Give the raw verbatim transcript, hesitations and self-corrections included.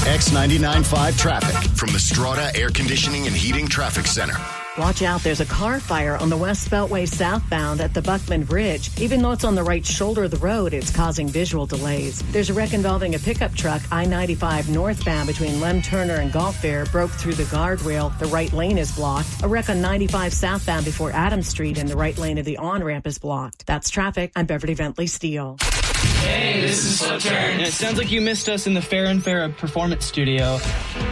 X ninety-nine point five traffic from the Strata Air Conditioning and Heating Traffic Center. Watch out, there's a car fire on the West Beltway southbound at the Buckman Bridge. Even though it's on the right shoulder of the road, it's causing visual delays. There's a wreck involving a pickup truck, I ninety-five northbound between Lem Turner and Gulf Fair, broke through the guardrail. The right lane is blocked. A wreck on ninety-five southbound before Adams Street and the right lane of the on-ramp is blocked. That's traffic. I'm Beverly Bentley Steele. Hey, this is Slow Turn. It sounds like you missed us in the Fair and Fair Performance Studio.